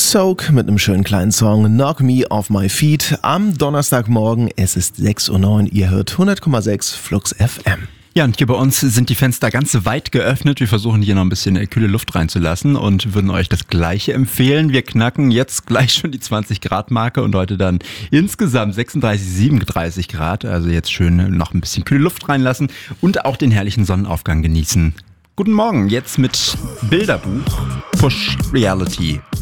Soak mit einem schönen kleinen Song Knock Me Off My Feet am Donnerstagmorgen. Es ist 6:09 Uhr, ihr hört 100,6 Flux FM. Ja, und hier bei uns sind die Fenster ganz weit geöffnet. Wir versuchen hier noch ein bisschen kühle Luft reinzulassen und würden euch das Gleiche empfehlen. Wir knacken jetzt gleich schon die 20 Grad Marke und heute dann insgesamt 36, 37 Grad. Also jetzt schön noch ein bisschen kühle Luft reinlassen und auch den herrlichen Sonnenaufgang genießen. Guten Morgen, jetzt mit Bilderbuch Push Reality.